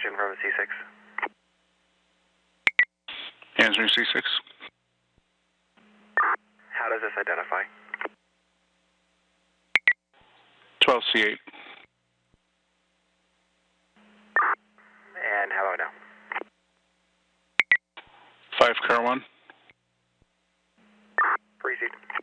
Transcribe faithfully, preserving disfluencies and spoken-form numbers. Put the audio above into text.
Action Bravo C six. Answering C six. How does this identify? twelve C eight. And how about now? five Car one. Proceed.